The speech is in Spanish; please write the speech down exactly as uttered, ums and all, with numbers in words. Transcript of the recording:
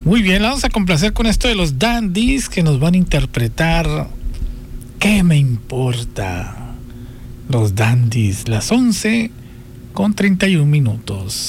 Muy bien, vamos a complacer con esto de los Dandies que nos van a interpretar ¿Qué me importa? Los Dandies, las once con treinta y un minutos.